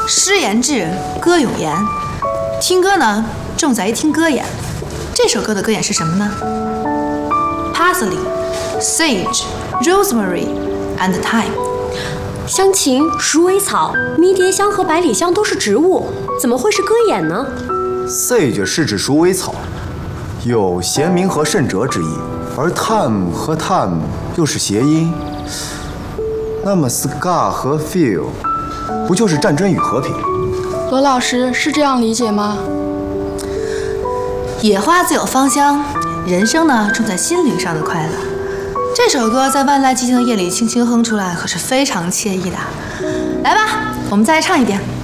诗言志，歌咏言。听歌呢，重在于听歌眼。这首歌的歌眼是什么呢 ？Parsley, sage, rosemary, and thyme。 香芹、鼠尾草、迷迭香和百里香都是植物，怎么会是歌眼呢 ？Sage 是指鼠尾草，有贤明和圣哲之意，而 thyme 和 time 又是谐音。那么 scar 和 feel 不就是战争与和平？ 罗老师是这样理解吗？ 野花自有芳香，人生呢重在心灵上的快乐。这首歌在万籁寂静的夜里轻轻哼出来，可是非常惬意的。来吧，我们再唱一遍。